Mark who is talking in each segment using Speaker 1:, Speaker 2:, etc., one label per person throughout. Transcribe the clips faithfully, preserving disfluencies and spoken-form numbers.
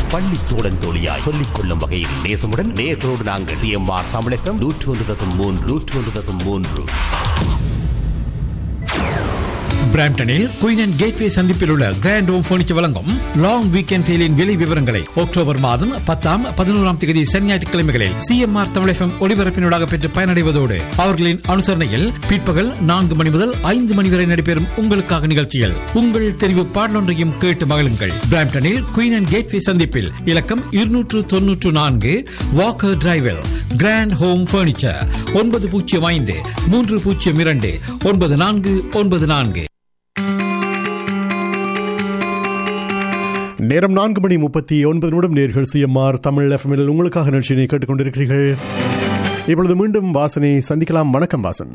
Speaker 1: பள்ளி தோழன் தோழியாய் சொல்லிக் கொள்ளும் வகையில் நேசமுடன் நேர்களோடு நாங்கள் சிஎம்ஆர் தமிழ் எஃப்எம் நூற்றி ஒன்று தசம் மூன்று நூற்றி ஒன்று தசம் மூன்று.
Speaker 2: பிராம்டனில் குயின் அண்ட் கேட்வே சந்திப்பில் உள்ள கிராண்ட் ஹோம் பர்னிச்சர் வழங்கும் லாங் வீக்கெண்ட் சேலின் விலை விவரங்களை அக்டோபர் மாதம் பத்தாம் பதினோராம் தேதி சனி ஞாயிற்றுக்கிழமைகளில் சிஎம்ஆர் தமிழ் எஃப்எம் ஒளிபரப்பினூடாக பெற்று பயனடைவதோடு அவர்களின் அனுசரணையில் பிற்பகல் நான்கு மணி முதல் ஐந்து மணி வரை நடைபெறும் உங்களுக்காக நிகழ்ச்சியில் உங்கள் தெரிவு பாடலொன்றையும் கேட்டு மகிழுங்கள். பிராம்டனில் குயின் அண்ட் கேட்வே சந்திப்பில் இலக்கம் இருநூற்று தொன்னூற்று நான்கு வாக்கர் டிரைவில் கிராண்ட் ஹோம் பர்னிச்சர் ஒன்பது பூஜ்ஜியம் ஐந்து மூன்று பூஜ்ஜியம் இரண்டு ஒன்பது நான்கு ஒன்பது நான்கு.
Speaker 3: நேரம் நான்கு மணி முப்பத்தி ஒன்பது நிமிடம். நேர்கள் சிஎம்ஆர் தமிழ் எஃப்எம்மில் உங்களுக்காக நிகழ்ச்சியை கேட்டுக்கொண்டிருக்கிறீர்கள். இப்பொழுது மீண்டும் வாசனை சந்திக்கலாம். வணக்கம் வாசன்.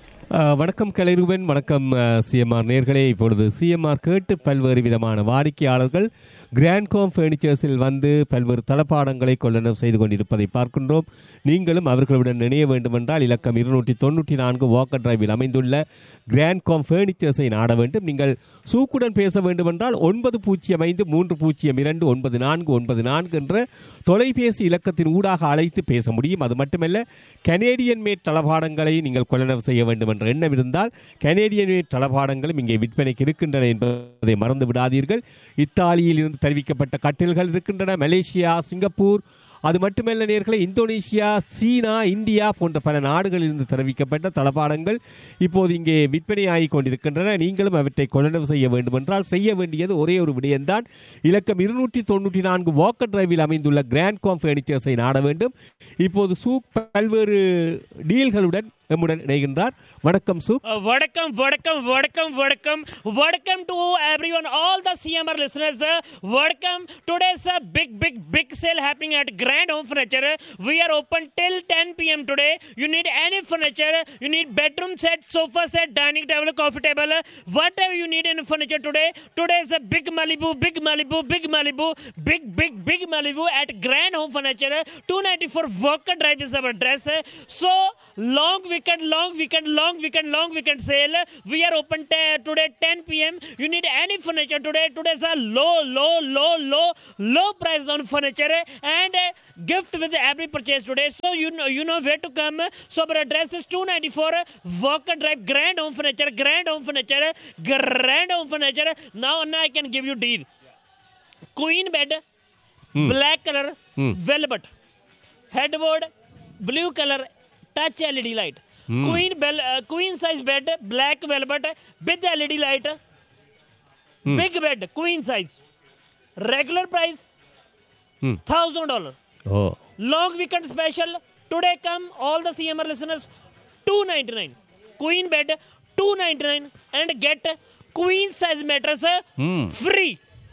Speaker 4: வணக்கம் கலைருவன். வணக்கம் சிஎம்ஆர் நேர்களே. இப்பொழுது சிஎம்ஆர் கேட்டு பல்வேறு விதமான வாடிக்கையாளர்கள் கிராண்ட் ஹோம் ஃபர்னிச்சர்ஸில் வந்து பல்வேறு தளபாடங்களை கொள்ளளவு செய்து கொண்டிருப்பதை பார்க்கின்றோம். நீங்களும் அவர்களுடன் இணைய வேண்டுமென்றால் இலக்கம் இருநூற்றி தொன்னூற்றி நான்கு வாக்கர் டிரைவில் அமைந்துள்ள கிராண்ட் ஹோம் ஃபர்னிச்சர்ஸை நாட வேண்டும். நீங்கள் சூக்குடன் பேச வேண்டுமென்றால் ஒன்பது பூஜ்ஜியம் ஐந்து மூன்று பூஜ்ஜியம் இரண்டு ஒன்பது நான்கு ஒன்பது நான்கு என்ற தொலைபேசி இலக்கத்தின் ஊடாக அழைத்து பேச முடியும். அது மட்டுமல்ல, கனேடியன் மேட் தளபாடங்களை நீங்கள் கொள்ளளவு செய்ய வேண்டும் என்ற எண்ணம் இருந்தால் கனேடியன் மேட் தளபாடங்களும் இங்கே விற்பனைக்கு இருக்கின்றன என்பதை மறந்து விடாதீர்கள். இத்தாலியில் இருந்து தெரிவிக்கப்பட்ட கட்டில்கள் இருக்கின்றன. மலேசியா, சிங்கப்பூர், அது மட்டுமல்ல நேர்களை இந்தோனேஷியா, சீனா, இந்தியா போன்ற பல நாடுகளில் இருந்து தெரிவிக்கப்பட்ட தளபாடங்கள் இப்போது இங்கே விற்பனையாகி கொண்டிருக்கின்றன. நீங்களும் அவற்றை கொள்ளளவு செய்ய வேண்டும் என்றால் செய்ய வேண்டியது ஒரே ஒரு விடயம்தான். இலக்கம் இருநூற்றி தொன்னூற்றி நான்கு வாக்கர் டிரைவில் அமைந்துள்ள கிராண்ட் ஹோம் ஃபர்னிச்சர்ஸை நாட வேண்டும். இப்போது சூக் பல்வேறு டீல்களுடன் நம்முடன் இணைகின்றார். வணக்கம் சூக்.
Speaker 5: வணக்கம் வணக்கம் வணக்கம் வணக்கம் வணக்கம் to everyone, all the C M R listeners. Welcome. Today's a big big big sale happening at Grand Home Furniture. We are open till ten p m today. You need any furniture, you need bedroom set, sofa set, dining table, coffee table, whatever you need in furniture today. Today is a big Malibu, big Malibu, big Malibu, big big big Malibu at Grand Home Furniture. two ninety-four Walker Drive is our address. So long weekend, long weekend, long weekend, long weekend sale. We are open t- today ten p m You need any furniture today. Today's a low, low, low, low, low price on furniture and uh, gift with every purchase today. So you know, you know where to come. So our address is two ninety-four Walker Drive, Grand Home Furniture, Grand Home Furniture, Grand Home Furniture. Now, now I can give you deal. Queen bed, hmm. black color, hmm. velvet, headboard, blue color, touch L E D light. Hmm. Queen bell, uh, queen size bed, black velvet with L E D light. Hmm. Big bed, queen size. Regular price, hmm. thousand dollar.
Speaker 4: Oh.
Speaker 5: Long weekend special. Today come all the C M R listeners. Two ninety nine. Queen bed, two ninety nine, and get queen size mattress hmm. free.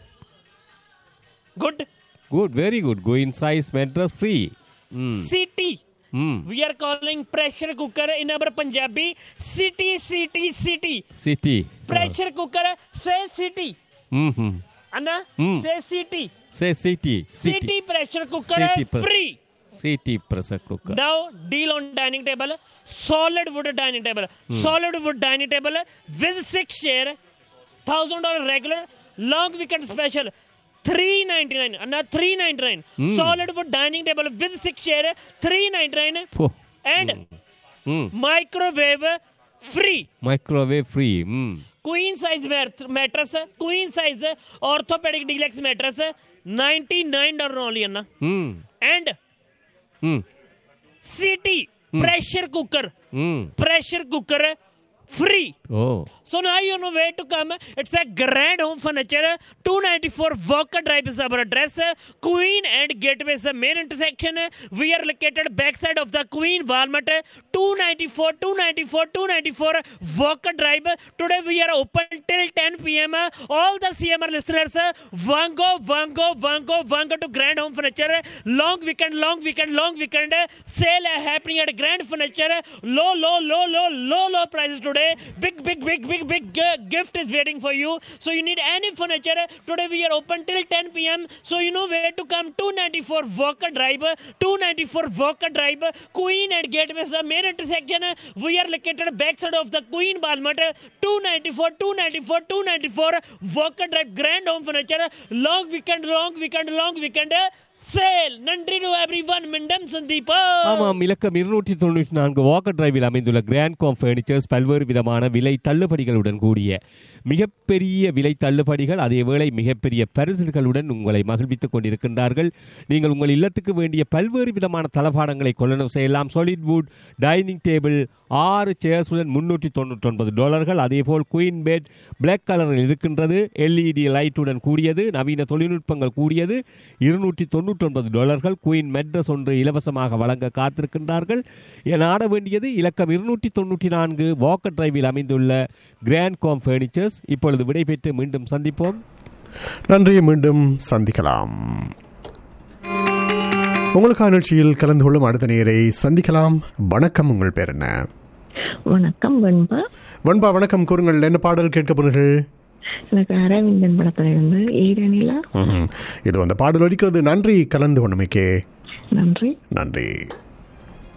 Speaker 5: Good.
Speaker 4: Good, very good. Queen size mattress free. Hmm.
Speaker 5: C T.
Speaker 4: Mm.
Speaker 5: We are calling pressure cooker in our Punjabi city, city, city.
Speaker 4: City.
Speaker 5: Pressure oh. cooker, say city.
Speaker 4: Mm-hmm.
Speaker 5: Anna,
Speaker 4: mm.
Speaker 5: say city.
Speaker 4: Say city.
Speaker 5: City, city pressure cooker
Speaker 4: city pre-
Speaker 5: free.
Speaker 4: City pressure cooker.
Speaker 5: Now, deal on dining table. Solid wood dining table. Mm. Solid wood dining table with six chair. one thousand dollars regular. Long weekend special. three ninety-nine. Anna, three ninety-nine. Mm. Solid wood dining table with six chair. three ninety-nine. Oh. And mm. Mm. microwave free.
Speaker 4: Microwave free. Mm.
Speaker 5: Queen size mat- mattress. Queen size orthopedic deluxe mattress. ninety-nine dollars only, Anna.
Speaker 4: Mm.
Speaker 5: And
Speaker 4: mm.
Speaker 5: city mm. pressure cooker.
Speaker 4: Mm.
Speaker 5: Pressure cooker free.
Speaker 4: Oh.
Speaker 5: So now you know where to come. It's a Grand Home Furniture. two ninety-four Walker Drive is our address. Queen and Gateway is the main intersection. We are located backside of the Queen Walmart. two ninety-four, two ninety-four, two ninety-four Walker Drive. Today we are open till ten p m All the C M R listeners, Vango, Vango, Vango, Vango to Grand Home Furniture. Long weekend, long weekend, long weekend. Sale happening at Grand Furniture. Low, low, low, low, low, low prices today. today. Big, big, big, big, big uh, gift is waiting for you. So you need any furniture. Today we are open till ten p.m. So you know where to come. two ninety-four Walker Drive. two ninety-four Walker Drive. Queen and Gateway, the main intersection. We are located backside of the Queen Balmont. two ninety-four, two ninety-four, two ninety-four Walker Drive. Grand Home Furniture. Long weekend, long weekend, long weekend. Sale. நன்றி to everyone. மிண்டம் Sandeepa.
Speaker 4: ஆமாம், இலக்கம் இருநூற்றி தொண்ணூற்றி நான்கு Walker டிரைவில் அமைந்துள்ள grand com furnitures பல்வேறு விதமான விலை தள்ளுபடிகளுடன் கூடிய மிகப்பெரிய விலை தள்ளுபடிகள், அதேவேளை மிகப்பெரிய பரிசுகளுடன் உங்களை மகிழ்வித்துக் கொண்டிருக்கின்றார்கள். நீங்கள் உங்கள் இல்லத்துக்கு வேண்டிய பல்வேறு விதமான தளபாடங்களை கொள்ளணும் செய்யலாம். சாலிட் வுட் டைனிங் டேபிள் ஆறு சேர்ஸுடன் முன்னூற்றி தொண்ணூற்றி ஒன்பது டாலர்கள். அதேபோல் குயின் பெட் பிளாக் கலரில் இருக்கின்றது. எல்இடி லைட்டுடன் கூடியது, நவீன தொழில்நுட்பங்கள் கூடியது, இருநூற்றி தொண்ணூற்றி ஒன்பது டாலர்கள். குயின் மெட்ரஸ் ஒன்று இலவசமாக வழங்க காத்திருக்கின்றார்கள். நாட வேண்டியது இலக்கம் இருநூற்றி தொண்ணூற்றி நான்கு வாக்கர் டிரைவில் அமைந்துள்ள கிராண்ட் காம் ஃபர்னிச்சர்ஸ். இப்பொழுது விடைபெற்று மீண்டும் சந்திப்போம்.
Speaker 3: நன்றி, மீண்டும் சந்திக்கலாம். உங்களுக்கான நிகழ்ச்சியில் கலந்து கொள்ளும் அடுத்த நேரை சந்திக்கலாம். வணக்கம், உங்கள் பேர் என்ன?
Speaker 6: வணக்கம் வெண்பா.
Speaker 3: வெண்பா வணக்கம், கூறுங்கள், என்ன பாடல் கேட்க போனீர்கள்?
Speaker 6: எனக்கு அரவிந்தன் படத்துல இருந்து ஈரனிலா.
Speaker 3: இது அந்த பாடல் ஒலிக்கிறது. நன்றி கலந்து கொண்டமைக்கே.
Speaker 6: நன்றி
Speaker 3: நன்றி.